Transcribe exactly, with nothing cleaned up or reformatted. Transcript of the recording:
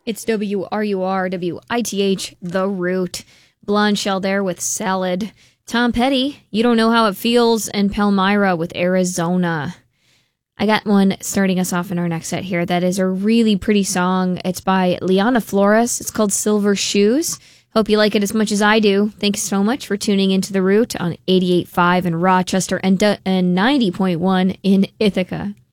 It's W R U R W I T H, The Root. Blonde Shell there with Salad. Tom Petty, You Don't Know How It Feels, and Palmyra with Arizona. I got one starting us off in our next set here that is a really pretty song. It's by Liana Flores. It's called Silver Shoes. Hope you like it as much as I do. Thanks so much for tuning into The Root on eighty-eight point five in Rochester and, and ninety point one in Ithaca.